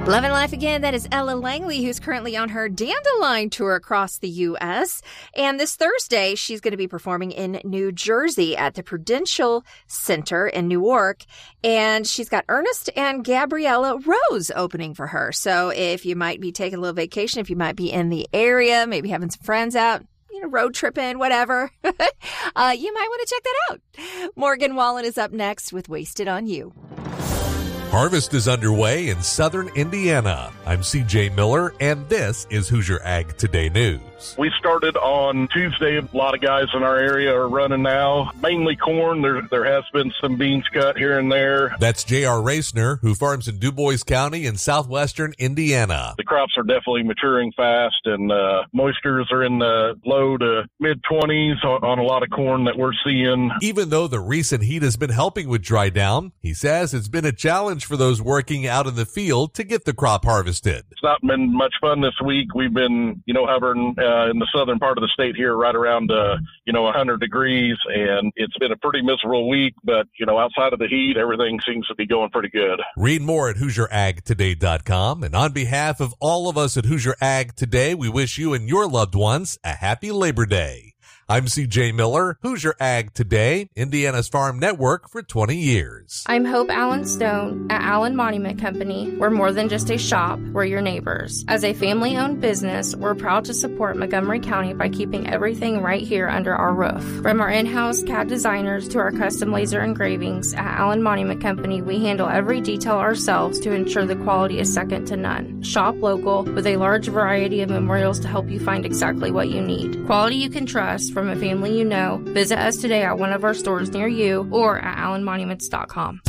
Loving Life Again, that is Ella Langley, who's currently on her Dandelion tour across the U.S. And this Thursday, she's going to be performing in New Jersey at the Prudential Center in Newark. And she's got Ernest and Gabriella Rose opening for her. So if you might be taking a little vacation, if you might be in the area, maybe having some friends out, road tripping, whatever, you might want to check that out. Morgan Wallen is up next with Wasted on You. Harvest is underway in southern Indiana. I'm CJ Miller, and this is Hoosier Ag Today News. We started on Tuesday. A lot of guys in our area are running now. Mainly corn. There has been some beans cut here and there. That's J.R. Racner, who farms in DuBois County in southwestern Indiana. The crops are definitely maturing fast, and moistures are in the low to mid-20s on a lot of corn that we're seeing. Even though the recent heat has been helping with dry down, he says it's been a challenge for those working out in the field to get the crop harvested. It's not been much fun this week. We've been, hovering in the southern part of the state here right around, 100 degrees, and it's been a pretty miserable week, but, outside of the heat, everything seems to be going pretty good. Read more at HoosierAgToday.com, and on behalf of all of us at Hoosier Ag Today, we wish you and your loved ones a happy Labor Day. I'm CJ Miller, Hoosier Ag Today, Indiana's Farm Network for 20 years. I'm Hope Allen Stone at Allen Monument Company. We're more than just a shop, we're your neighbors. As a family-owned business, we're proud to support Montgomery County by keeping everything right here under our roof. From our in-house CAD designers to our custom laser engravings, at Allen Monument Company, we handle every detail ourselves to ensure the quality is second to none. Shop local with a large variety of memorials to help you find exactly what you need. Quality you can trust from a family you know. Visit us today at one of our stores near you or at allenmonuments.com.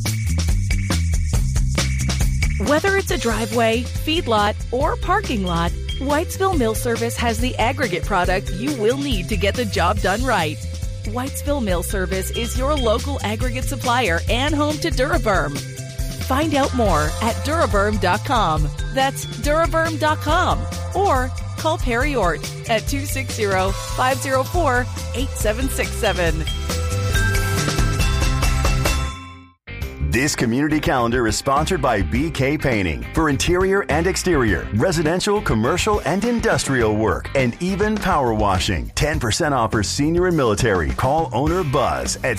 Whether it's a driveway, feedlot, or parking lot, Whitesville Mill Service has the aggregate product you will need to get the job done right. Whitesville Mill Service is your local aggregate supplier and home to Duraburn. Find out more at Duraburn.com. That's Duraburn.com. Or call Perry Ort at 260-504-8767. This community calendar is sponsored by BK Painting for interior and exterior, residential, commercial, and industrial work, and even power washing. 10% off for senior and military. Call owner Buzz at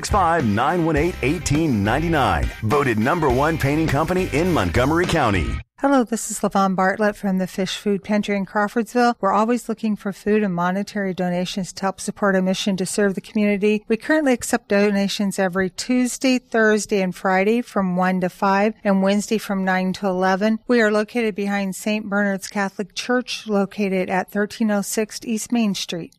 765-918-1899. Voted #1 painting company in Montgomery County. Hello, this is LaVon Bartlett from the Fish Food Pantry in Crawfordsville. We're always looking for food and monetary donations to help support our mission to serve the community. We currently accept donations every Tuesday, Thursday, and Friday from 1 to 5 and Wednesday from 9 to 11. We are located behind St. Bernard's Catholic Church, located at 1306 East Main Street.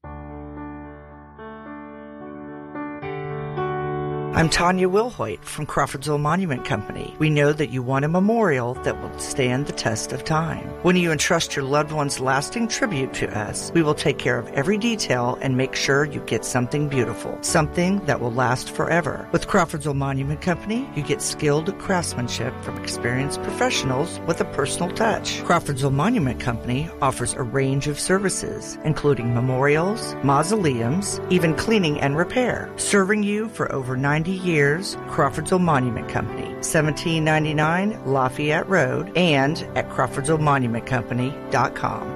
I'm Tanya Wilhoit from Crawfordsville Monument Company. We know that you want a memorial that will stand the test of time. When you entrust your loved one's lasting tribute to us, we will take care of every detail and make sure you get something beautiful, something that will last forever. With Crawfordsville Monument Company, you get skilled craftsmanship from experienced professionals with a personal touch. Crawfordsville Monument Company offers a range of services, including memorials, mausoleums, even cleaning and repair. Serving you for over 90 years, Crawfordsville Monument Company, 1799 Lafayette Road, and at CrawfordsvilleMonumentCompany.com.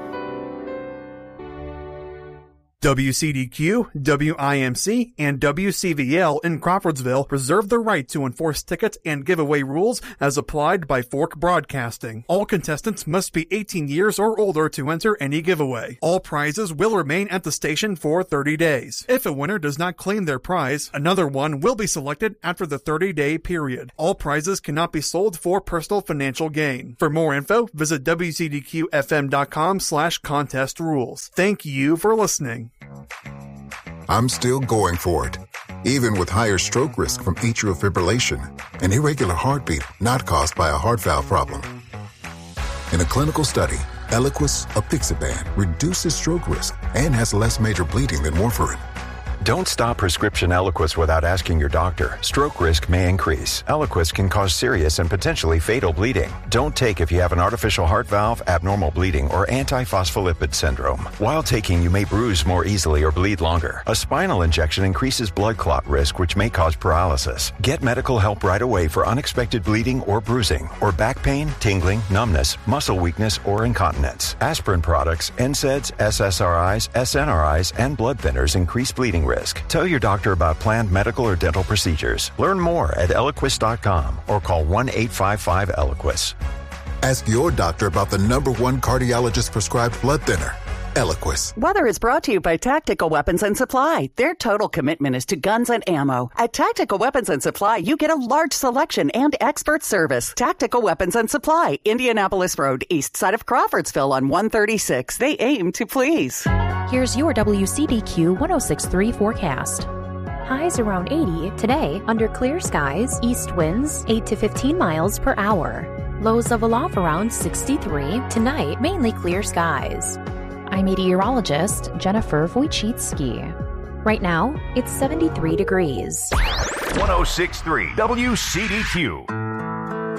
WCDQ, WIMC, and WCVL in Crawfordsville reserve the right to enforce tickets and giveaway rules as applied by Fork Broadcasting. All contestants must be 18 years or older to enter any giveaway. All prizes will remain at the station for 30 days. If a winner does not claim their prize, another one will be selected after the 30-day period. All prizes cannot be sold for personal financial gain. For more info, visit WCDQFM.com/contest rules. Thank you for listening. I'm still going for it, even with higher stroke risk from atrial fibrillation, an irregular heartbeat not caused by a heart valve problem. In a clinical study, Eliquis apixaban reduces stroke risk and has less major bleeding than warfarin. Don't stop prescription Eliquis without asking your doctor. Stroke risk may increase. Eliquis can cause serious and potentially fatal bleeding. Don't take if you have an artificial heart valve, abnormal bleeding, or antiphospholipid syndrome. While taking, you may bruise more easily or bleed longer. A spinal injection increases blood clot risk, which may cause paralysis. Get medical help right away for unexpected bleeding or bruising, or back pain, tingling, numbness, muscle weakness, or incontinence. Aspirin products, NSAIDs, SSRIs, SNRIs, and blood thinners increase bleeding risk. Tell your doctor about planned medical or dental procedures. Learn more at Eliquis.com or call 1-855-ELIQUIS. Ask your doctor about the #1 cardiologist prescribed blood thinner, Eliquis. Weather is brought to you by Tactical Weapons and Supply. Their total commitment is to guns and ammo. At Tactical Weapons and Supply, you get a large selection and expert service. Tactical Weapons and Supply, Indianapolis Road, east side of Crawfordsville on 136. They aim to please. Here's your WCDQ 106.3 forecast. Highs around 80 today under clear skies, east winds 8 to 15 miles per hour. Lows level off around 63 tonight, mainly clear skies. I'm meteorologist Jennifer Wojcicki. Right now, it's 73 degrees. 106.3 WCDQ.